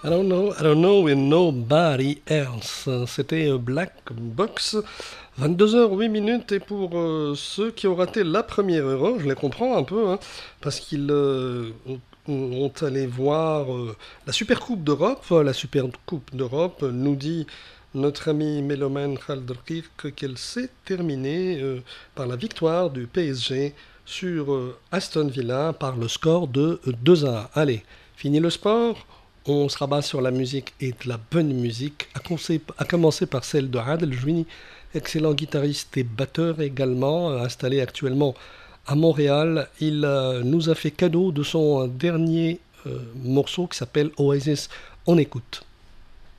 I don't know with nobody else. C'était Black Box, 22h08 et pour ceux qui ont raté la première heure, je les comprends un peu, hein, parce qu'ils ont allé voir la Super Coupe d'Europe. La Super Coupe d'Europe nous dit notre ami Meloman Khalderkirk qu'elle s'est terminée par la victoire du PSG sur Aston Villa par le score de 2-1. Allez, fini le sport. On se rabat sur la musique et de la bonne musique, à commencer par celle de Adel Jwini, excellent guitariste et batteur également, installé actuellement à Montréal. Il nous a fait cadeau de son dernier morceau qui s'appelle Oasis. On écoute.